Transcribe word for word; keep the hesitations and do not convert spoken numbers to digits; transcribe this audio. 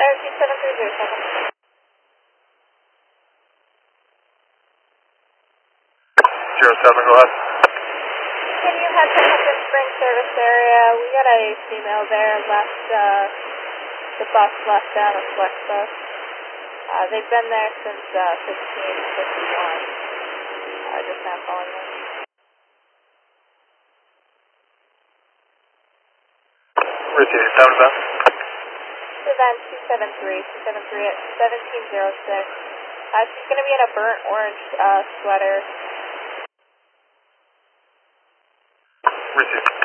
two seven three zero seven. Zero seven, go ahead. Can you head to Hudson Springs service area? We got a female there, left, uh, the bus left down a flex bus. Uh, they've been there since, uh, fifteen fifty-one. Uh, just now calling them. Routine, time is that? Event two seven three, two seven three at seventeen oh six. Uh, she's going to be in a burnt orange, uh, sweater. Routine.